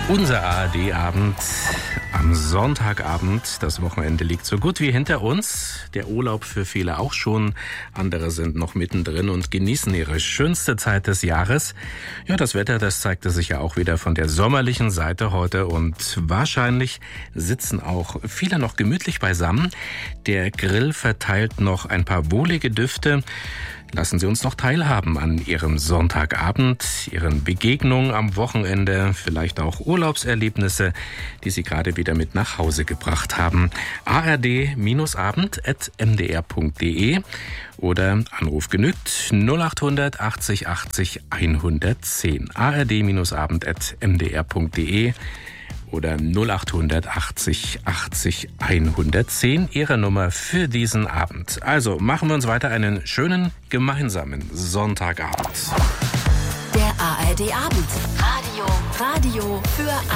Unser ARD-Abend am Sonntagabend. Das Wochenende liegt so gut wie hinter uns. Der Urlaub für viele auch schon. Andere sind noch mittendrin und genießen ihre schönste Zeit des Jahres. Ja, das Wetter, das zeigte sich ja auch wieder von der sommerlichen Seite heute. Und wahrscheinlich sitzen auch viele noch gemütlich beisammen. Der Grill verteilt noch ein paar wohlige Düfte. Lassen Sie uns noch teilhaben an Ihrem Sonntagabend, Ihren Begegnungen am Wochenende, vielleicht auch Urlaubserlebnisse, die Sie gerade wieder mit nach Hause gebracht haben. ard-abend@mdr.de oder Anruf genügt 0800 80 80 110. ard-abend@mdr.de oder 0800 80 80 110, Ihre Nummer für diesen Abend. Also machen wir uns weiter einen schönen gemeinsamen Sonntagabend. Der ARD-Abend. Radio für